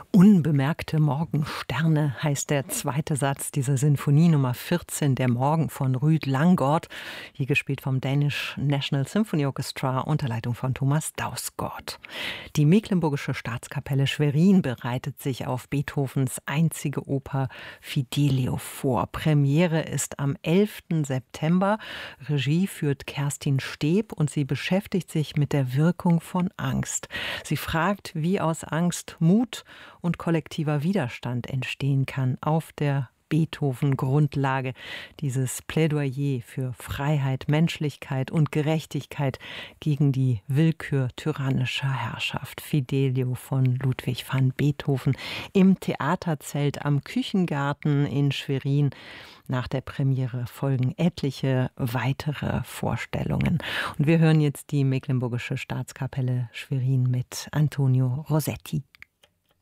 Unbemerkte Morgensterne heißt der zweite Satz dieser Sinfonie Nummer 14, der Morgen von Ruud Langgaard, hier gespielt vom Danish National Symphony Orchestra unter Leitung von Thomas Dausgaard. Die Mecklenburgische Staatskapelle Schwerin bereitet sich auf Beethovens einzige Oper Fidelio vor. Premiere ist am 11. September. Regie führt Kerstin Steeb und sie beschäftigt sich mit der Wirkung von Angst. Sie fragt, wie aus Angst Mut und kollektiver Widerstand entstehen kann auf der Beethoven-Grundlage, dieses Plädoyer für Freiheit, Menschlichkeit und Gerechtigkeit gegen die Willkür tyrannischer Herrschaft. Fidelio von Ludwig van Beethoven im Theaterzelt am Küchengarten in Schwerin. Nach der Premiere folgen etliche weitere Vorstellungen. Und wir hören jetzt die Mecklenburgische Staatskapelle Schwerin mit Antonio Rossetti.